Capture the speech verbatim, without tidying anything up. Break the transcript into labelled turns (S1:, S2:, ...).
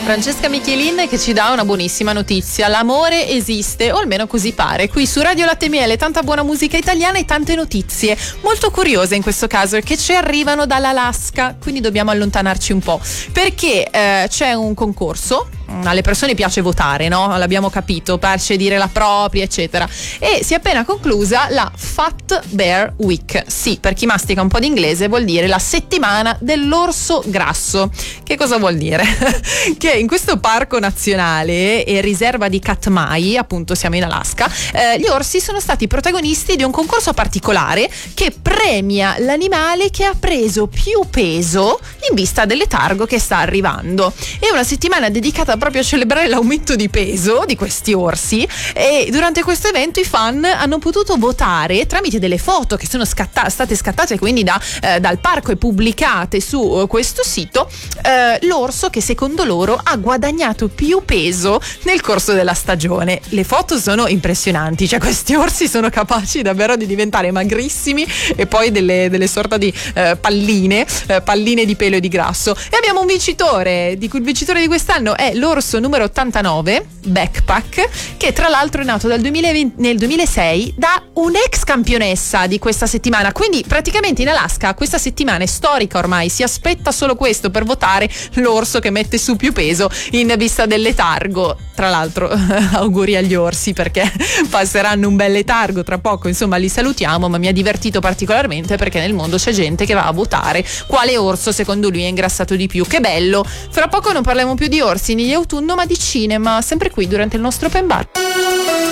S1: Francesca Michelin che ci dà una buonissima notizia: l'amore esiste, o almeno così pare. Qui su Radio Latte Miele tanta buona musica italiana e tante notizie molto curiose in questo caso, che ci arrivano dall'Alaska, quindi dobbiamo allontanarci un po', perché eh, c'è un concorso. Alle persone piace votare, no? L'abbiamo capito, piace dire la propria, eccetera. E si è appena conclusa la Fat Bear Week. Sì, per chi mastica un po' di inglese vuol dire la settimana dell'orso grasso. Che cosa vuol dire? Che in questo parco nazionale e riserva di Katmai, appunto siamo in Alaska, eh, gli orsi sono stati protagonisti di un concorso particolare che premia l'animale che ha preso più peso in vista del letargo che sta arrivando. È una settimana dedicata proprio a celebrare l'aumento di peso di questi orsi, e durante questo evento i fan hanno potuto votare tramite delle foto che sono scatta- state scattate quindi da, eh, dal parco e pubblicate su eh, questo sito, eh, l'orso che secondo loro ha guadagnato più peso nel corso della stagione. Le foto sono impressionanti, cioè questi orsi sono capaci davvero di diventare magrissimi e poi delle, delle sorta di eh, palline eh, palline di pelo e di grasso. E abbiamo un vincitore, di cui il vincitore di quest'anno è l'orso numero ottantanove, Backpack, che tra l'altro è nato dal duemilaventi, nel duemilasei da un'ex campionessa di questa settimana. Quindi praticamente in Alaska questa settimana è storica ormai, si aspetta solo questo per votare l'orso che mette su più peso in vista del letargo. Tra l'altro auguri agli orsi, perché passeranno un bel letargo tra poco, insomma li salutiamo, ma mi ha divertito particolarmente perché nel mondo c'è gente che va a votare quale orso secondo lui è ingrassato di più. Che bello! Fra poco non parliamo più di orsi né di autunno, ma di cinema, sempre qui durante il nostro open bar.